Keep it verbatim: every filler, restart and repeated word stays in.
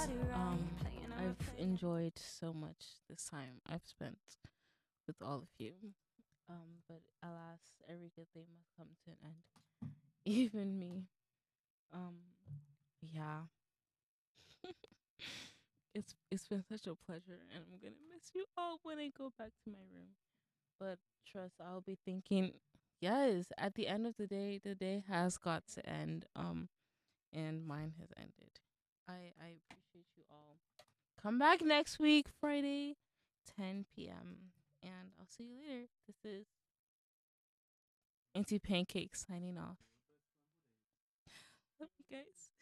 Um, I've enjoyed so much this time I've spent with all of you. Um, but alas, every good thing must come to an end. Even me. Um, yeah. it's it's been such a pleasure, and I'm gonna miss you all when I go back to my room. But trust, I'll be thinking. Yes, at the end of the day, the day has got to end. Um, and mine has ended. I I appreciate you all. Come back next week, Friday, ten p m. And I'll see you later. This is Auntie Pancake signing off. Love you guys.